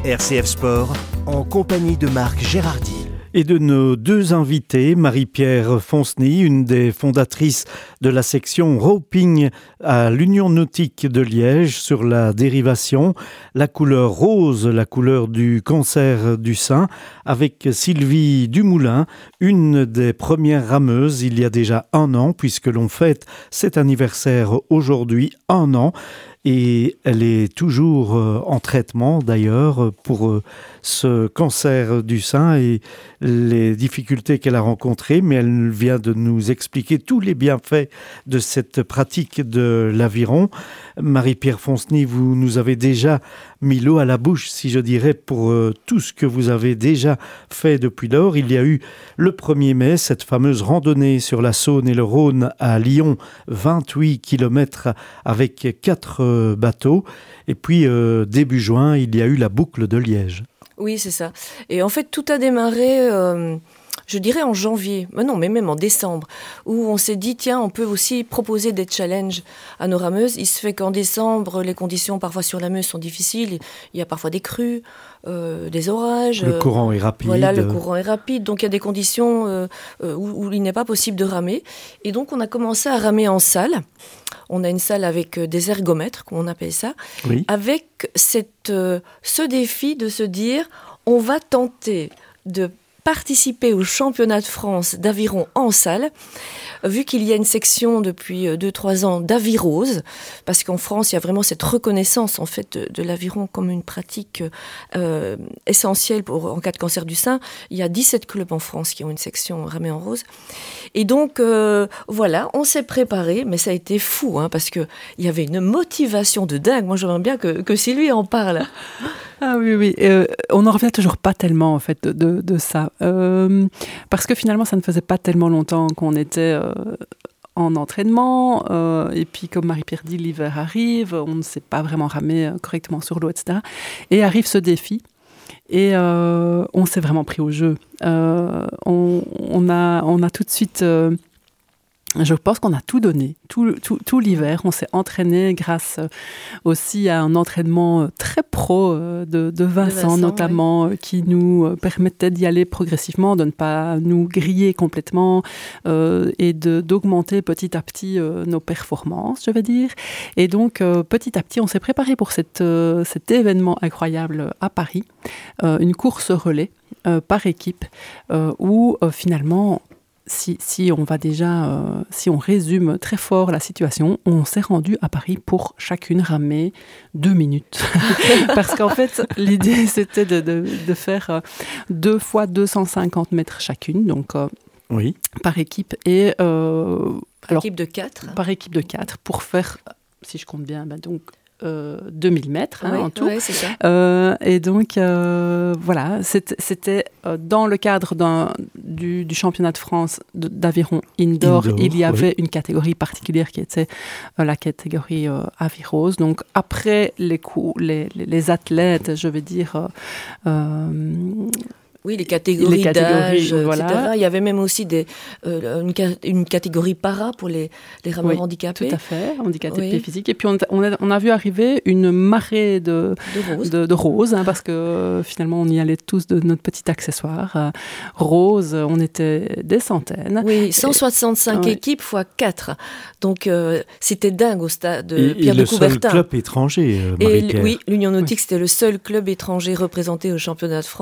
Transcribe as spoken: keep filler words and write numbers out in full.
R C F Sport, en compagnie de Marc Gérardi. Et de nos deux invités, Marie-Pierre Fonceny, une des fondatrices de la section roping à l'Union nautique de Liège sur la dérivation, la couleur rose, la couleur du cancer du sein, avec Sylvie Dumoulin, une des premières rameuses il y a déjà un an, puisque l'on fête cet anniversaire aujourd'hui, un an. Et elle est toujours en traitement d'ailleurs pour ce cancer du sein et les difficultés qu'elle a rencontrées, mais elle vient de nous expliquer tous les bienfaits de cette pratique de l'aviron. Marie-Pierre Fonceny, vous nous avez déjà mis l'eau à la bouche, si je dirais, pour euh, tout ce que vous avez déjà fait depuis lors. Il y a eu le premier mai, cette fameuse randonnée sur la Saône et le Rhône à Lyon, vingt-huit kilomètres avec quatre euh, bateaux. Et puis, euh, début juin, il y a eu la boucle de Liège. Oui, c'est ça. Et en fait, tout a démarré... Euh... je dirais en janvier, mais non, mais même en décembre, où on s'est dit, tiens, on peut aussi proposer des challenges à nos rameuses. Il se fait qu'en décembre, les conditions parfois sur la Meuse sont difficiles. Il y a parfois des crues, euh, des orages. Le courant est rapide. Voilà, le courant est rapide. Donc, il y a des conditions euh, où, où il n'est pas possible de ramer. Et donc, on a commencé à ramer en salle. On a une salle avec des ergomètres, comme on appelle ça, oui. avec cette, euh, ce défi de se dire, on va tenter de participer au championnat de France d'aviron en salle, vu qu'il y a une section depuis deux trois ans d'avirose, parce qu'en France, il y a vraiment cette reconnaissance en fait, de, de l'aviron comme une pratique euh, essentielle pour, en cas de cancer du sein. Il y a dix-sept clubs en France qui ont une section ramée en rose. Et donc, euh, voilà, on s'est préparé, mais ça a été fou, hein, parce qu'il y avait une motivation de dingue. Moi, j'aimerais bien que, que Sylvie en parle. Ah oui, oui. Euh, on n'en revient toujours pas tellement, en fait, de, de, de ça. Euh, parce que finalement, ça ne faisait pas tellement longtemps qu'on était euh, en entraînement. Euh, et puis, comme Marie-Pierre dit, l'hiver arrive. On ne sait pas vraiment ramer correctement sur l'eau, et cetera. Et arrive ce défi. Et euh, on s'est vraiment pris au jeu. Euh, on, on, a, on a tout de suite... Euh, Je pense qu'on a tout donné, tout, tout, tout l'hiver. On s'est entraîné grâce aussi à un entraînement très pro de, de Vincent, de Vincent notamment, oui. Qui nous permettait d'y aller progressivement, de ne pas nous griller complètement euh, et de, d'augmenter petit à petit euh, nos performances, je veux dire. Et donc, euh, petit à petit, on s'est préparé pour cette, euh, cet événement incroyable à Paris, euh, une course relais euh, par équipe euh, où euh, finalement... Si, si on va déjà, euh, si on résume très fort la situation, on s'est rendu à Paris pour chacune ramer deux minutes. Parce qu'en fait, l'idée, c'était de, de, de faire deux fois deux cent cinquante mètres chacune, donc euh, oui. par équipe. Et, euh, par alors, équipe de quatre. Par équipe de quatre, pour faire, si je compte bien, bah donc... Euh, deux mille mètres hein, oui, en tout. Oui, c'est ça. Euh, et donc, euh, voilà, c'était, c'était euh, dans le cadre d'un, du, du championnat de France de, d'aviron indoor, indoor, il y avait oui. une catégorie particulière qui était euh, la catégorie euh, avirose. Donc, après les, coups, les, les, les athlètes, je vais dire... Euh, euh, Oui, les catégories, les catégories d'âge, voilà. et cetera. Il y avait même aussi des, euh, une, une catégorie para pour les, les rameurs oui, handicapés. Tout à fait, handicapés oui. physiques. Et puis, on, on, a, on a vu arriver une marée de, de roses, de, de roses hein, parce que euh, finalement, on y allait tous de notre petit accessoire. Euh, rose, on était des centaines. Oui, cent soixante-cinq et, équipes fois quatre. Donc, euh, c'était dingue au stade de et, Pierre et de Coubertin. Le seul club étranger, euh, Marie-Pierre. Et, oui, l'Union nautique, oui. c'était le seul club étranger représenté au championnat de France.